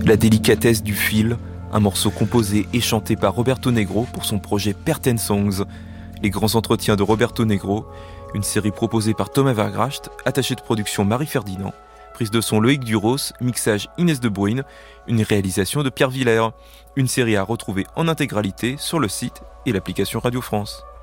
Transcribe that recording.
La délicatesse du fil, un morceau composé et chanté par Roberto Negro pour son projet Perten Songs. Les grands entretiens de Roberto Negro, une série proposée par Thomas Vergracht, attaché de production Marie Ferdinand, prise de son Loïc Duros, mixage Inès de Bruyne, une réalisation de Pierre Villers. Une série à retrouver en intégralité sur le site et l'application Radio France.